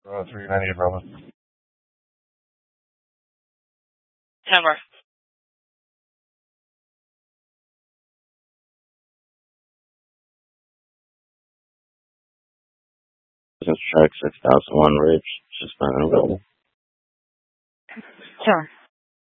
390, brother. Hammer. Business track 6001 Ridge, just not available. Sure.